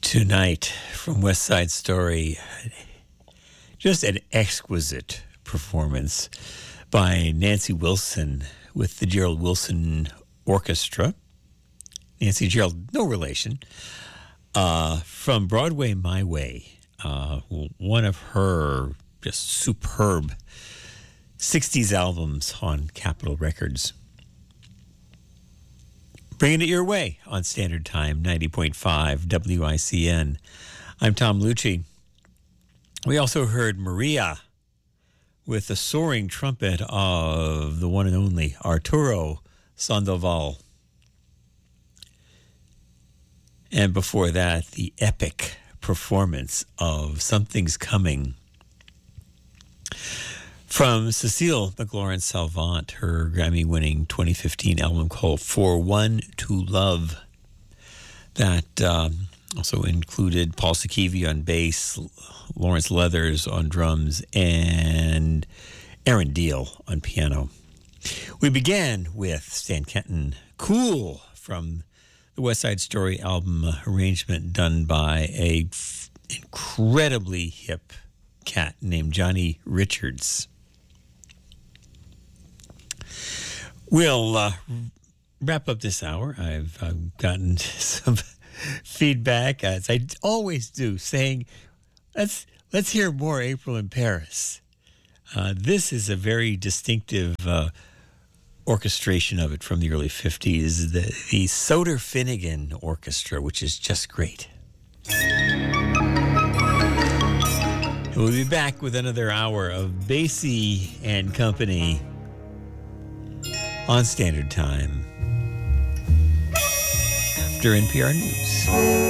Tonight from West Side Story, just an exquisite performance by Nancy Wilson with the Gerald Wilson Orchestra. Nancy Gerald, no relation. From Broadway My Way, one of her just superb 60s albums on Capitol Records. Bringing it your way on Standard Time, 90.5 WICN. I'm Tom Lucci. We also heard Maria with the soaring trumpet of the one and only Arturo Sandoval. And before that, the epic performance of Something's Coming from Cecile McLaurin-Salvant, her Grammy-winning 2015 album called For One to Love. That also included Paul Sakivi on bass, Lawrence Leathers on drums, and Aaron Deal on piano. We began with Stan Kenton, Cool, from the West Side Story album arrangement done by a incredibly hip cat named Johnny Richards. We'll wrap up this hour. I've gotten some feedback, as I always do, saying, let's hear more April in Paris. This is a very distinctive orchestration of it from the early 50s, the Soder Finnegan Orchestra, which is just great. We'll be back with another hour of Basie and Company on Standard Time after NPR News.